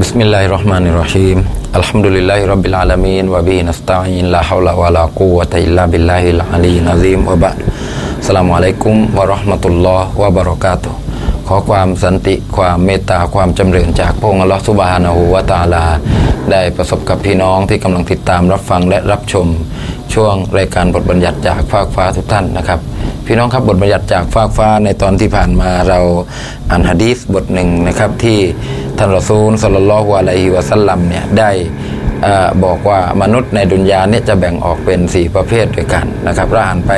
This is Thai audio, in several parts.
Bismillahirrahmanirrahim. Alhamdulillahirabbil alamin wa bihi nasta'in la haula wala quwwata illa billahil aliyyil azim wa ba'd. Assalamualaikum warahmatullahi wabarakatuh.ขอความสันติความเมตตาความจำเริญจากพระองค์อัลเลาะห์ซุบฮานะฮูวะตะอาลาได้ประสบกับพี่น้องที่กำลังติดตามรับฟังและรับชมช่วงรายการบทบัญญัติจากฟากฟ้าทุกท่านนะครับพี่น้องครับบทบัญญัติจากฟากฟ้าในตอนที่ผ่านมาเราอ่านหะดีษบทหนึ่งนะครับที่ท่านรอซูลศ็อลลัลลอฮุอะลัยฮิวะซัลลัมเนี่ยได้บอกว่ามนุษย์ในดุนยาเนี่ยจะแบ่งออกเป็น4ประเภทด้วยกันนะครับเราอ่านไป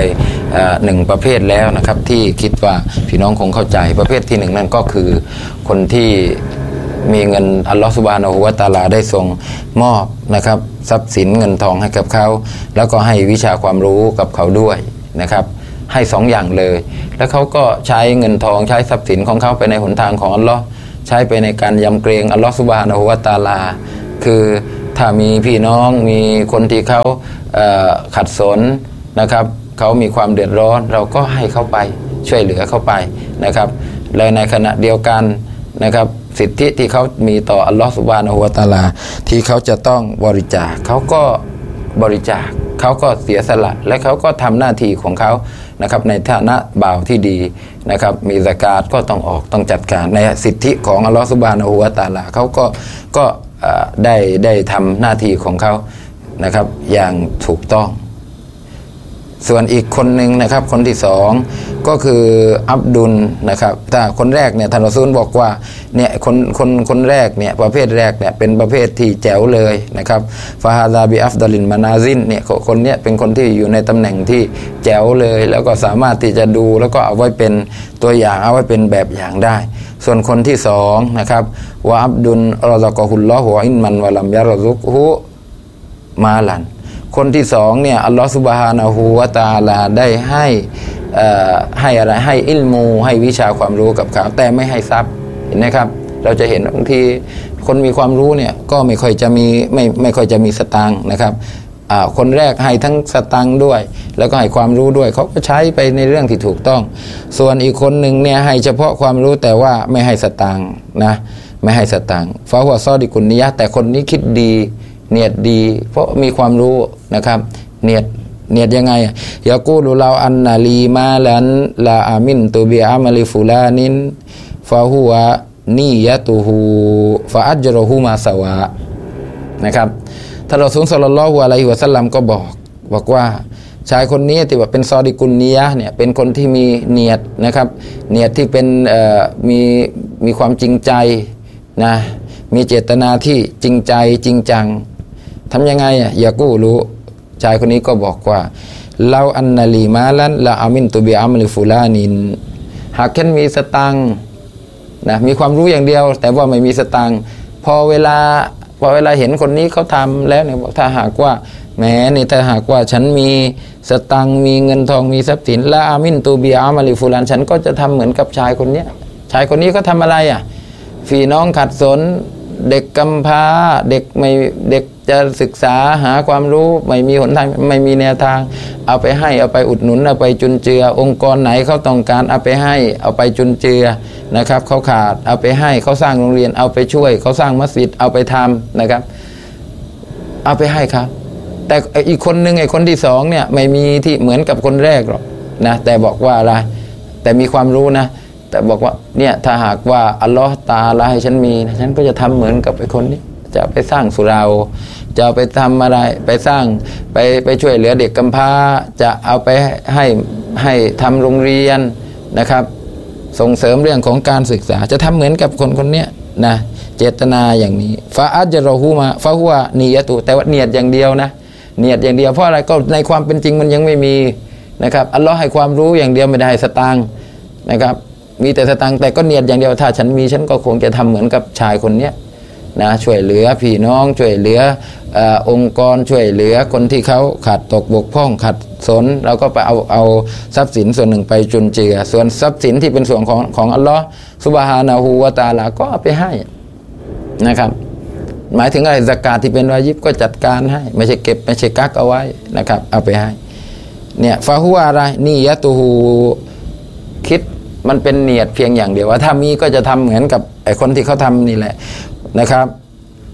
1ประเภทแล้วนะครับที่คิดว่าพี่น้องคงเข้าใจประเภทที่1นั่นก็คือคนที่มีเงินอัลลอฮฺซุบฮานะฮูวะตะอาลาได้ทรงมอบนะครับทรัพย์สินเงินทองให้กับเขาแล้วก็ให้วิชาความรู้กับเขาด้วยนะครับให้2อย่างเลยแล้วเขาก็ใช้เงินทองใช้ทรัพย์สินของเขาไปในหนทางของอัลลอฮ์ใช้ไปในการยำเกรงอัลลอฮฺซุบฮานะฮูวะตะอาลาคือถ้ามีพี่น้องมีคนที่เขาขัดสนนะครับเขามีความเดือดร้อนเราก็ให้เขาไปช่วยเหลือเขาไปนะครับและในขณะเดียวกันนะครับสิทธิที่เขามีต่ออัลลอฮฺซุบฮานะฮูวะตะอาลาที่เขาจะต้องบริจาคเขาก็บริจาคเขาก็เสียสละและเขาก็ทำหน้าที่ของเขานะครับในฐานะบ่าวที่ดีนะครับมีซะกาตก็ต้องออกต้องจัดการในสิทธิของอัลลอฮฺซุบฮานะฮูวะตะอาลาเขาก็ได้ทำหน้าที่ของเขานะครับอย่างถูกต้องส่วนอีกคนหนึ่งนะครับคนที่2ก็คืออับดุลนะครับถ้าคนแรกเนี่ยท่านรอซูลบอกว่าเนี่ยคนแรกเนี่ยประเภทแรกเนี่ยเป็นประเภทที่แจ๋วเลยนะครับฟาฮาซาบิอัฟดอลินมานาซินเนี่ยคนเนี้ยเป็นคนที่อยู่ในตำแหน่งที่แจ๋วเลยแล้วก็สามารถที่จะดูแล้วก็เอาไว้เป็นตัวอย่างเอาไว้เป็นแบบอย่างได้ส่วนคนที่2นะครับวะอับดุลรอซะกอฮุลลอฮุอินมันวะลัมยะรซุกฮุมาลันคนที่2เนี่ยอัลลอฮฺซุบฮานะฮูวะตะอาลาได้ให้อะไรให้อิลมูให้วิชาความรู้กับเขาแต่ไม่ให้ทรัพย์เห็นไหมครับเราจะเห็นบางทีคนมีความรู้เนี่ยก็ไม่ค่อยจะมีสตางค์นะครับคนแรกให้ทั้งสตางค์ด้วยแล้วก็ให้ความรู้ด้วยเขาก็ใช้ไปในเรื่องที่ถูกต้องส่วนอีกคนหนึ่งเนี่ยให้เฉพาะความรู้แต่ว่าไม่ให้สตางค์นะไม่ให้สตางค์ฟาหัวซอดิกุนนิยะแต่คนนี้คิดดีเนียดดีเพราะมีความรู้นะครับเนียดยังไงยากูลุลาอันนาลีมาลันลาอามินตุบิอามัลิฟุลานินฟาหัวนียะตุฮูฟาอัจรอฮูมาสวะนะครับท่านรอซูลศ็อลลัลลอฮุอะลัยฮิวะซัลลัมก็บอกว่าชายคนนี้ที่ว่าเป็นซอดิกุนนียะเนี่ยเป็นคนที่มีเนียดนะครับเนียดที่เป็นมีความจริงใจนะมีเจตนาที่จริงใจจริงจังทำยังไงยากูรู้ชายคนนี้ก็บอกว่าลาอันนาลีมาลันละอามินตุบิอัมลิฟุลานินหากฉันมีสตังนะมีความรู้อย่างเดียวแต่ว่าไม่มีสตังพอเวลาเห็นคนนี้เขาทำแล้วเนี่ยถ้าหากว่าแม้นี่ถ้าหากว่าฉันมีสตังมีเงินทองมีทรัพย์สินละอามินตุบิอัมลิฟุลานฉันก็จะทำเหมือนกับชายคนนี้ก็ทำอะไรพี่น้องขัดสนเด็กกำพร้าเด็กจะศึกษาหาความรู้ไม่มีหนทางไม่มีแนวทางเอาไปให้เอาไปอุดหนุนเอาไปจุนเจือองค์กรไหนเขาต้องการเอาไปให้เอาไปจุนเจือนะครับเขาขาดเอาไปให้เขาสร้างโรงเรียนเอาไปช่วยเขาสร้างมัสยิดเอาไปทำนะครับเอาไปให้ครับแต่อีกคนนึงไอ้คนที่2เนี่ยไม่มีที่เหมือนกับคนแรกหรอกนะแต่บอกว่าอะไรแต่มีความรู้นะแต่บอกว่าเนี่ยถ้าหากว่าอัลลอฮฺตะอาลาให้ฉันมีฉันก็จะทำเหมือนกับไอ้คนนี้จะไปสร้างสุราจะไปทำอะไรไปสร้างไปช่วยเหลือเด็กกำพร้าจะเอาไปให้ทำโรงเรียนนะครับส่งเสริมเรื่องของการศึกษาจะทำเหมือนกับคนเนี้ยนะเจตนาอย่างนี้ฟาอัจรอฮูมาฟาหัวนียะตุแต่ว่าเนียดอย่างเดียวนะเนียดอย่างเดียวเพราะอะไรก็ในความเป็นจริงมันยังไม่มีนะครับอัลลอฮฺให้ความรู้อย่างเดียวไม่ได้ให้สตางค์นะครับมีแต่สตังค์แต่ก็เนียดอย่างเดียวถ้าฉันมีฉันก็คงจะทำเหมือนกับชายคนเนี้ยนะช่วยเหลือพี่น้องช่วยเหลือองค์กรช่วยเหลือคนที่เขาขาดตกบกพร่องขัดสนเราก็ไปเอาทรัพย์สินส่วนหนึ่งไปจุนเจือส่วนทรัพย์สินที่เป็นส่วนของอัลลอฮฺซุบฮานะฮูวะตะอาลาก็เอาไปให้นะครับหมายถึงอะไรซะกาตที่เป็นวาญิบก็จัดการให้ไม่ใช่เก็บไม่ใช่กักเอาไว้นะครับเอาไปให้เนี่ยฟาหัวอะไรนียะตุฮูคิดมันเป็นเนียดเพียงอย่างเดียวว่าถ้ามีก็จะทำเหมือนกับไอ้คนที่เขาทำนี่แหละนะครับ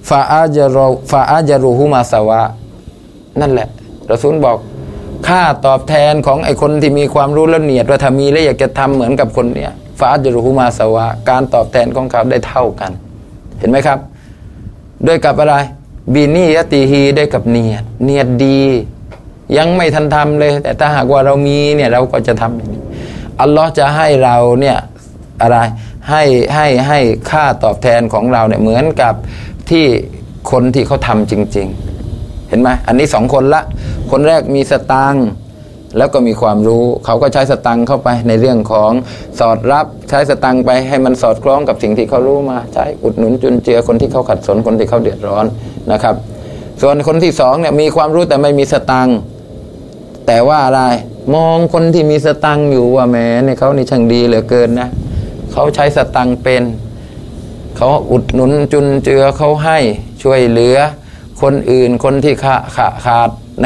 ฟาอาจารุฮุมาสวะนั่นแหละรอซูลบอกค่าตอบแทนของไอ้คนที่มีความรู้และเนียดว่าถ้ามีแล้วอยากจะทำเหมือนกับคนเนี้ยฟาอาจารุฮุมาสวะการตอบแทนของเขาได้เท่ากันเห็นไหมครับด้วยกับอะไรบีนียะตีฮีได้กับเนียดดียังไม่ทันทำเลยแต่ถ้าหากว่าเรามีเนี่ยเราก็จะทำอย่างนี้อัลลอฮ์จะให้เราเนี่ยอะไรให้ค่าตอบแทนของเราเนี่ยเหมือนกับที่คนที่เขาทำจริงๆเห็นไหมอันนี้2คนละคนแรกมีสตังค์แล้วก็มีความรู้เขาก็ใช้สตังค์เข้าไปในเรื่องของสอดรับใช้สตังค์ไปให้มันสอดคล้องกับสิ่งที่เขารู้มาใช้อุดหนุนจุนเจือคนที่เขาขัดสนคนที่เขาเดือดร้อนนะครับส่วนคนที่2เนี่ยมีความรู้แต่ไม่มีสตังค์แต่ว่าอะไรมองคนที่มีสตังค์อยู่ว่าแหมเนี่ยเขานี่ช่างดีเหลือเกินนะเขาใช้สตังค์เป็นเขาอุดหนุนจุนเจือเขาให้ช่วยเหลือคนอื่นคนที่ขาด